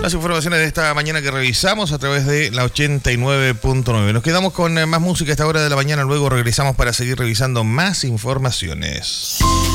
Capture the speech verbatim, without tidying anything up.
las informaciones de esta mañana que revisamos a través de la ochenta y nueve punto nueve. Nos quedamos con más música a esta hora de la mañana, luego regresamos para seguir revisando más informaciones.